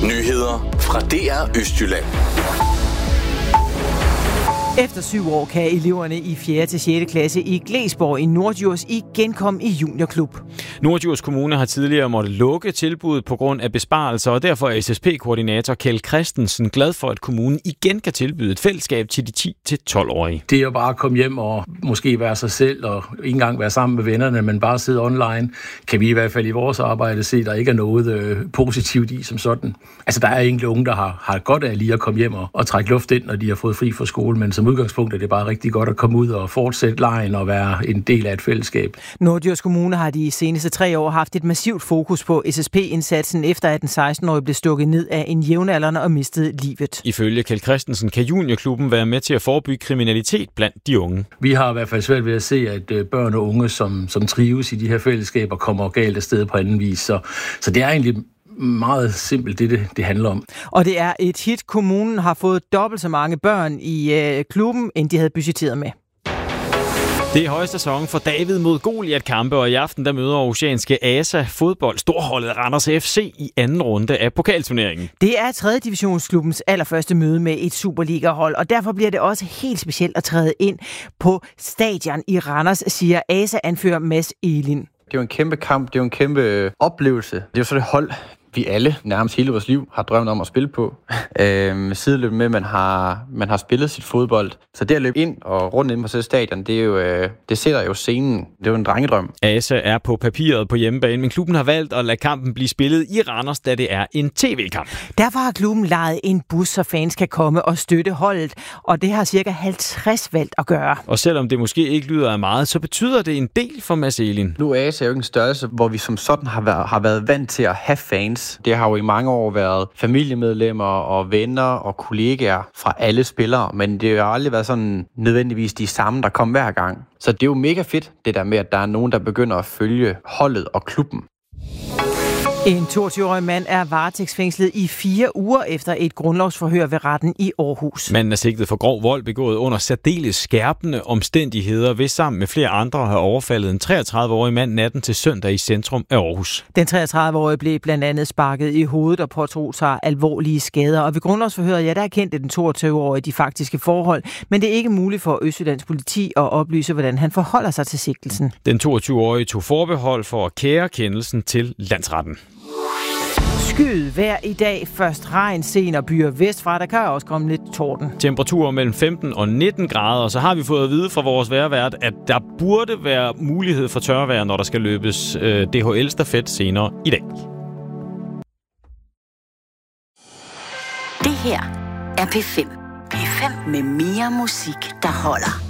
Nyheder fra DR Østjylland. Efter 7 år kan eleverne i 4. til 6. klasse i Glesborg i Norddjurs igen komme i juniorklub. Norddjurs Kommune har tidligere måttet lukke tilbuddet på grund af besparelser, og derfor er SSP-koordinator Kjeld Christensen glad for, at kommunen igen kan tilbyde et fællesskab til de 10-12-årige. Det er jo bare at komme hjem og måske være sig selv og ikke engang være sammen med vennerne, men bare sidde online, kan vi i hvert fald i vores arbejde se, der ikke er noget positivt i som sådan. Altså der er enkelte unge, der har godt af lige at komme hjem og trække luft ind, når de har fået fri fra skole, men som udgangspunkt er det bare rigtig godt at komme ud og fortsætte legen og være en del af et fællesskab. Norddjurs Kommune har de seneste 3 år haft et massivt fokus på SSP-indsatsen, efter at den 16-årige blev stukket ned af en jævnaldrende og mistede livet. Ifølge Kjeld Christensen kan juniorklubben være med til at forebygge kriminalitet blandt de unge. Vi har i hvert fald svært ved at se, at børn og unge, som trives i de her fællesskaber, kommer galt af sted på anden vis. Så det er egentlig meget simpelt, det handler om. Og det er et hit. Kommunen har fået dobbelt så mange børn i klubben, end de havde budgetteret med. Det er højsæson for David mod Goliat-kampe, og i aften der møder oceanske ASA fodbold storholdet Randers FC i anden runde af pokalturneringen. Det er 3. divisionsklubbens allerførste møde med et Superliga-hold, og derfor bliver det også helt specielt at træde ind på stadion i Randers, siger ASA-anfører Mads Elin. Det er jo en kæmpe kamp, det er jo en kæmpe oplevelse. Det er jo så det hold, vi alle nærmest hele vores liv har drømt om at spille på. Sideløbet med, at man har spillet sit fodbold. Så det at løbe ind og rundt ind på sit stadion, det er jo, det sætter jo scenen. Det er jo en drengedrøm. ASA er på papiret på hjemmebane, men klubben har valgt at lade kampen blive spillet i Randers, da det er en tv-kamp. Derfor har klubben lejet en bus, så fans kan komme og støtte holdet, og det har cirka 50 valgt at gøre. Og selvom det måske ikke lyder af meget, så betyder det en del for Mads Elin. Nu er ASA jo ikke en størrelse, hvor vi som sådan har været vant til at have fans. Det har jo i mange år været familiemedlemmer og venner og kollegaer fra alle spillere, men det har jo aldrig været sådan nødvendigvis de samme, der kom hver gang. Så det er jo mega fedt, det der med, at der er nogen, der begynder at følge holdet og klubben. En 22-årig mand er varetægtsfængslet i 4 uger efter et grundlovsforhør ved retten i Aarhus. Manden er sigtet for grov vold begået under særdeles skærpende omstændigheder, ved sammen med flere andre har overfaldet en 33-årig mand natten til søndag i centrum af Aarhus. Den 33-årige blev blandt andet sparket i hovedet og pådrog sig alvorlige skader. Og ved grundlovsforhøret, der erkendte den 22-årige de faktiske forhold, men det er ikke muligt for Østjyllands politi at oplyse, hvordan han forholder sig til sigtelsen. Den 22-årige tog forbehold for at kære kendelsen til landsretten. Skyet vejr i dag. Først regn, senere byer vestfra. Der kan også komme lidt torden. Temperaturer mellem 15 og 19 grader. Og så har vi fået at vide fra vores vejrvært, at der burde være mulighed for tørvejr, når der skal løbes DHL-stafet senere i dag. Det her er P5. P5 med mere musik, der holder.